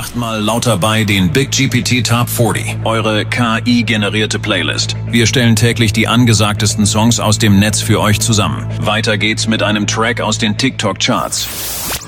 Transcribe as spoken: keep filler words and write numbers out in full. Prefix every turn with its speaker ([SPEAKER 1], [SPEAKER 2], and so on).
[SPEAKER 1] achtmal lauter bei den Big G P T Top vierzig, eure K I-generierte Playlist. Wir stellen täglich die angesagtesten Songs aus dem Netz für euch zusammen. Weiter geht's mit einem Track aus den TikTok-Charts.